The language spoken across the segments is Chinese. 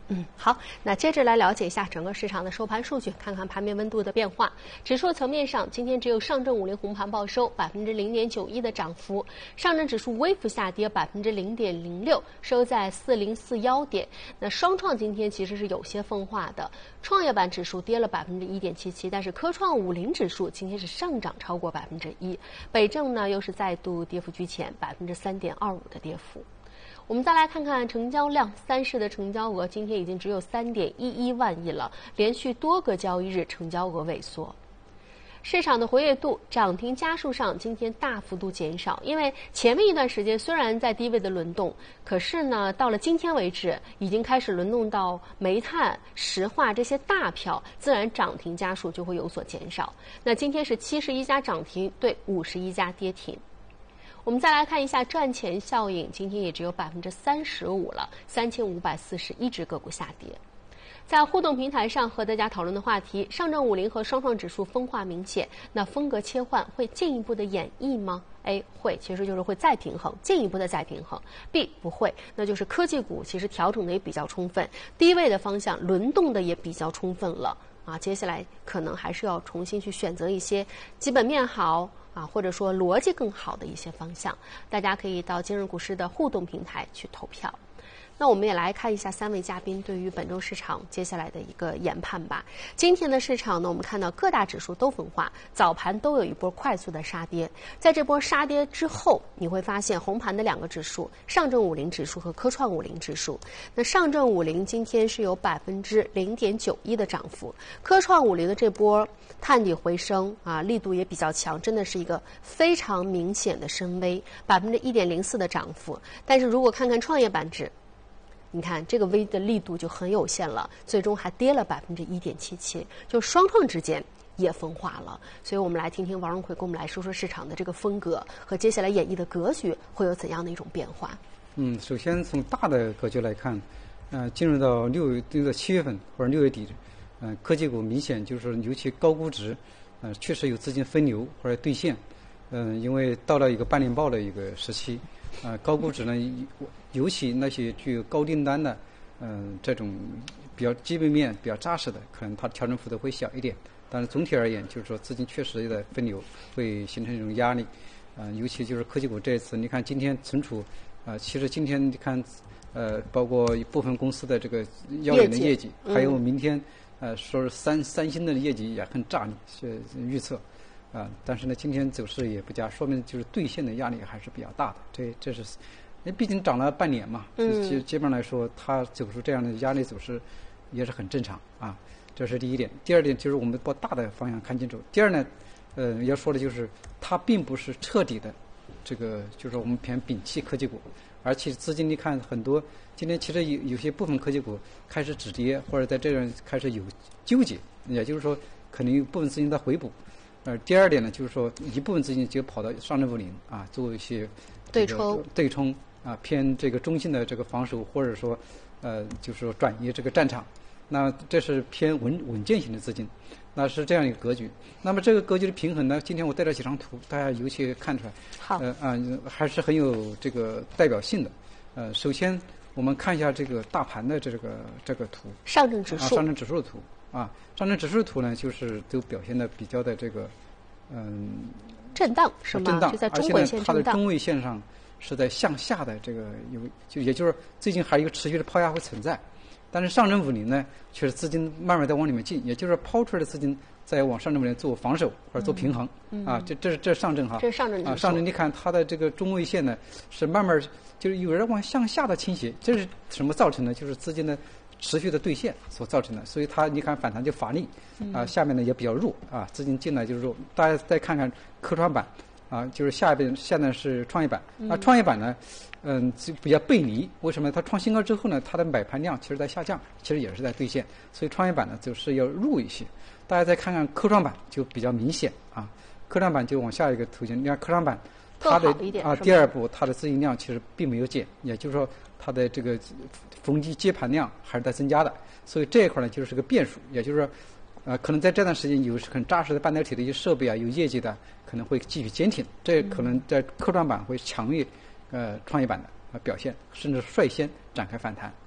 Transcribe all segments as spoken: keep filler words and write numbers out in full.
嗯，好，那接着来了解一下整个市场的收盘数据，看看盘面温度的变化。指数层面上，今天只有上证五零红盘报收，百分之零点九一的涨幅，上证指数微幅下跌百分之零点零六，收在四零四幺点。那双创今天其实是有些分化的，创业板指数跌了百分之一点七七，但是科创五零指数今天是上涨超过百分之一，北证呢又是再度跌幅居前，百分之三点二五的跌幅。我们再来看看成交量，三市的成交额今天已经只有三点一一万亿了，连续多个交易日成交额萎缩。市场的活跃度、涨停家数上今天大幅度减少，因为前面一段时间虽然在低位的轮动，可是呢，到了今天为止，已经开始轮动到煤炭、石化这些大票，自然涨停家数就会有所减少。那今天是七十一家涨停对五十一家跌停。我们再来看一下赚钱效应，今天也只有百分之三十五了，三千五百四十一只个股下跌。在互动平台上和大家讨论的话题，上证五零和双创指数分化明显，那风格切换会进一步的演绎吗？ A 会，其实就是会再平衡，进一步的再平衡。B 不会，那就是科技股其实调整的也比较充分，低位的方向轮动的也比较充分了啊。接下来可能还是要重新去选择一些基本面好啊，或者说逻辑更好的一些方向。大家可以到今日股市的互动平台去投票。那我们也来看一下三位嘉宾对于本周市场接下来的一个研判吧。今天的市场呢，我们看到各大指数都分化，早盘都有一波快速的杀跌。在这波杀跌之后，你会发现红盘的两个指数，上证五零指数和科创五零指数。那上证五零今天是有百分之零点九一的涨幅，科创五零的这波探底回升啊，力度也比较强，真的是一个非常明显的深 V， 百分之一点零四的涨幅。但是如果看看创业板指，你看这个 V 的力度就很有限了，最终还跌了百分之一点七七，就双创之间也分化了。所以我们来听听王荣奎跟我们来说说市场的这个风格和接下来演绎的格局会有怎样的一种变化。 嗯，首先从大的格局来看，呃，进入到六月，进入到七月份或者六月底，呃，科技股明显就是尤其高估值，呃，确实有资金分流或者兑现，嗯、呃，因为到了一个半年报的一个时期。呃，高估值呢，尤其那些具有高订单的，嗯、呃，这种比较基本面比较扎实的，可能它调整幅度会小一点。但是总体而言，就是说资金确实在分流，会形成一种压力。呃，尤其就是科技股这一次，你看今天存储，啊、呃，其实今天你看，呃，包括一部分公司的这个耀眼的业绩， 嗯、 还有明天，呃，说是三三星的业绩也很炸裂，是预测。啊，但是呢，今天走势也不佳，说明就是兑现的压力还是比较大的。这这是，因为毕竟涨了半年嘛， 嗯， 基基本上来说，它走出这样的压力走势也是很正常啊。这是第一点。第二点就是我们把大的方向看清楚。第二呢，呃，要说的就是它并不是彻底的，这个就是我们偏摒弃科技股，而且资金你看很多，今天其实有有些部分科技股开始止跌，或者在这样开始有纠结，也就是说，可能有部分资金在回补。呃，第二点呢，就是说一部分资金就跑到上证五零啊，做一些、这个、 对冲对冲啊，偏这个中性的这个防守，或者说呃，就是说转移这个战场。那这是偏稳稳健型的资金，那是这样一个格局。那么这个格局的平衡呢，今天我带了几张图，大家尤其看出来， 好， 呃啊，还是很有这个代表性的。呃，首先我们看一下这个大盘的这个这个图， 上证指数， 啊、上证指数的图。啊，上证指数图呢，就是都表现的比较的这个，嗯， 震荡是吗？ 震荡， 就在中轨线震荡。 而且呢，它的中位线上是在向下的这个有，就也就是最近还有一个持续的抛压会存在，但是上证五零呢，却是资金慢慢在往里面进，也就是抛出来的资金在往上证五零做防守或者做平衡、 嗯、 啊，这这是这是上证哈， 这是上证啊，上证你看它的这个中位线呢是慢慢就是有人往向下的倾斜，这是什么造成的？就是资金的持续的兑现所造成的，所以它你看反弹就乏力，啊，下面呢也比较弱啊，资金进来就是弱。大家再看看科创板，啊，就是下边现在是创业板，那创业板呢，嗯，就比较背离，为什么？它创新高之后呢，它的买盘量其实在下降，其实也是在兑现，所以创业板呢就是要弱一些。大家再看看科创板就比较明显啊，科创板就往下一个图形，你看科创板。它的啊，第二步它的资金量其实并没有减，也就是说它的这个逢低接盘量还是在增加的，所以这一块呢就是个变数，也就是说，呃，可能在这段时间有很扎实的半导体的一些设备啊，有业绩的可能会继续坚挺，这可能在科创板会强于呃创业板的呃表现，甚至率先展开反弹。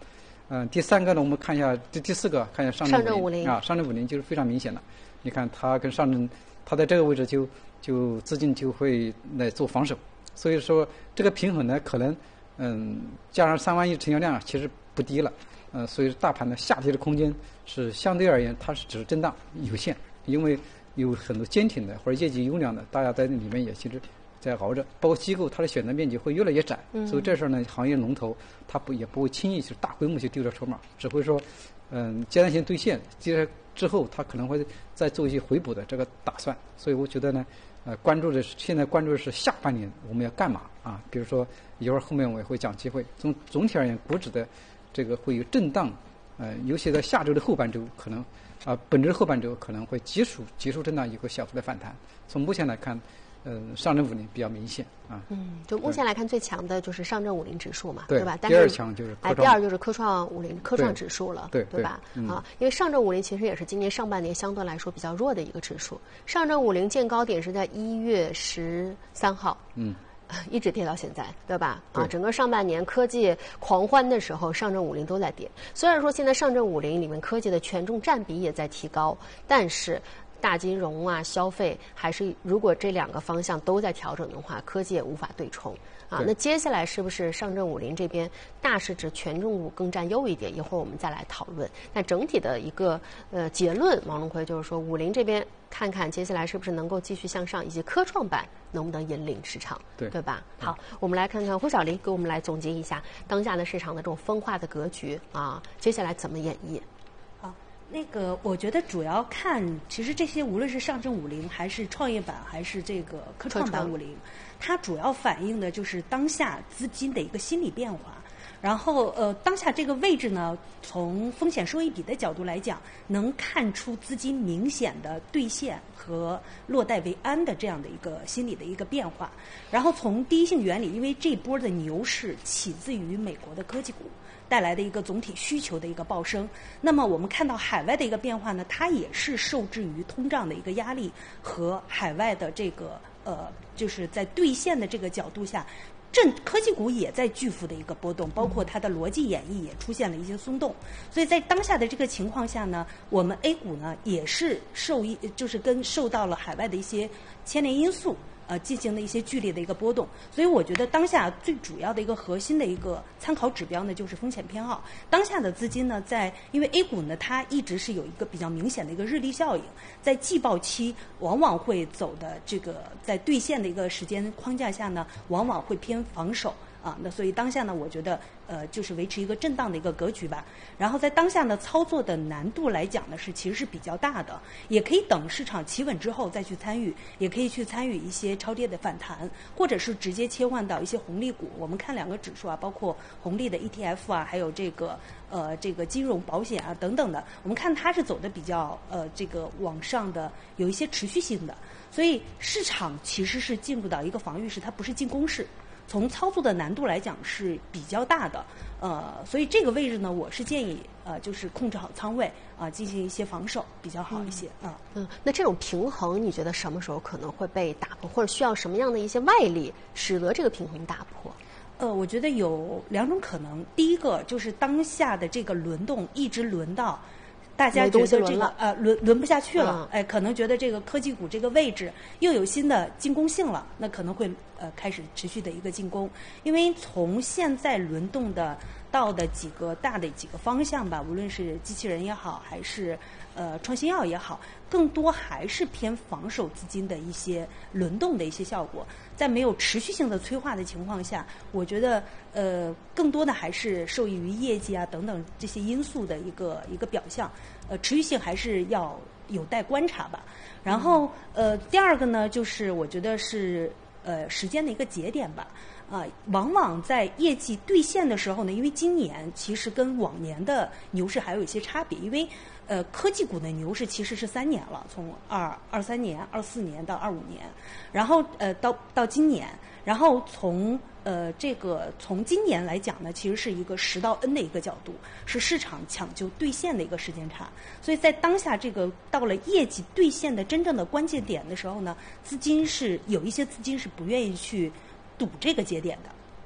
嗯、呃，第三个呢，我们看一下第第四个，看一下上证五零啊，上证五零就是非常明显的。你看它跟上证，它在这个位置就就资金就会来做防守，所以说这个平衡呢，可能嗯加上三万亿成交量其实不低了，呃，所以大盘的下跌的空间是相对而言它是只是震荡有限，因为有很多坚挺的或者业绩优良的，大家在里面也其实在熬着，包括机构它的选择面积会越来越窄，嗯、所以这时候呢，行业龙头它不也不会轻易去大规模去丢掉筹码，只会说嗯阶段性兑现，接着之后它可能会再做一些回补的这个打算，所以我觉得呢，呃，关注的是现在关注的是下半年我们要干嘛啊？比如说一会儿后面我也会讲机会，从总体而言，股指的这个会有震荡，呃，尤其在下周的后半周可能啊、呃，本周后半周可能会结束结束震荡，有个小幅的反弹。从目前来看。嗯，上证五零比较明显啊。 嗯，就目前来看，最强的就是上证五零指数嘛， 对, 对吧？ 但是第二强就是科创， 哎，第二就是科创五零科创指数了， 对对吧？ 对嗯、 啊，因为上证五零其实也是今年上半年相对来说比较弱的一个指数。上证五零见高点是在一月十三号，嗯，一直跌到现在，对吧？啊，整个上半年科技狂欢的时候，上证五零都在跌。虽然说现在上证五零里面科技的权重占比也在提高，但是。大金融啊，消费还是如果这两个方向都在调整的话，科技也无法对冲啊。那接下来是不是上证五零这边大市值权重股更占优一点？一会儿我们再来讨论。那整体的一个呃结论，王龙辉就是说，五零这边看看接下来是不是能够继续向上，以及科创板能不能引领市场， 对对吧？好，我们来看看胡小林给我们来总结一下当下的市场的这种分化的格局啊，接下来怎么演绎？ 那个，我觉得主要看，其实这些无论是上证五零，还是创业板，还是这个科创板五零，它主要反映的就是当下资金的一个心理变化。然后，呃，当下这个位置呢，从风险收益比的角度来讲，能看出资金明显的兑现和落袋为安的这样的一个心理的一个变化。然后从第一性原理，因为这波的牛市起自于美国的科技股。带来的一个总体需求的一个暴升，那么我们看到海外的一个变化呢，它也是受制于通胀的一个压力和海外的这个呃，就是在兑现的这个角度下，正科技股也在巨幅的一个波动，包括它的逻辑演绎也出现了一些松动，所以在当下的这个情况下呢，我们 A 股呢也是受益，就是跟受到了海外的一些牵连因素。呃，进行了一些剧烈的一个波动，所以我觉得当下最主要的一个核心的一个参考指标呢，就是风险偏好。当下的资金呢，在因为 A 股呢，它一直是有一个比较明显的一个日历效应，在季报期往往会走的这个在兑现的一个时间框架下呢，往往会偏防守。啊，那所以当下呢，我觉得呃就是维持一个震荡的一个格局吧。然后在当下呢，操作的难度来讲呢，是其实是比较大的，也可以等市场企稳之后再去参与，也可以去参与一些超跌的反弹，或者是直接切换到一些红利股。我们看两个指数啊，包括红利的 E T F 啊，还有这个呃这个金融保险啊等等的，我们看它是走的比较呃这个往上的，有一些持续性的。所以市场其实是进入到一个防御式，它不是进攻式。从操作的难度来讲是比较大的，呃，所以这个位置呢，我是建议呃，就是控制好仓位啊、呃，进行一些防守比较好一些啊。 嗯, 嗯，那这种平衡，你觉得什么时候可能会被打破，或者需要什么样的一些外力使得这个平衡打破？ 呃，我觉得有两种可能，第一个就是当下的这个轮动一直轮到。大家觉得这个呃轮轮不下去了，哎，可能觉得这个科技股这个位置又有新的进攻性了，那可能会呃开始持续的一个进攻。因为从现在轮动的到的几个大的几个方向吧，无论是机器人也好，还是呃创新药也好，更多还是偏防守资金的一些轮动的一些效果。在没有持续性的催化的情况下，我觉得呃更多的还是受益于业绩啊等等这些因素的一个一个表象，呃持续性还是要有待观察吧。然后呃第二个呢，就是我觉得是呃时间的一个节点吧。啊、呃，往往在业绩兑现的时候呢，因为今年其实跟往年的牛市还有一些差别，因为呃科技股的牛市其实是三年了，从二二三年、二四年到二五年，然后呃到到今年，然后从呃这个从今年来讲呢，其实是一个十到 N 的一个角度，是市场抢救兑现的一个时间差，所以在当下这个到了业绩兑现的真正的关键点的时候呢，资金是有一些资金是不愿意去赌这个节点的，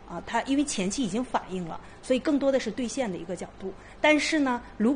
啊，它因为前期已经反映了，所以更多的是兑现的一个角度。但是呢，如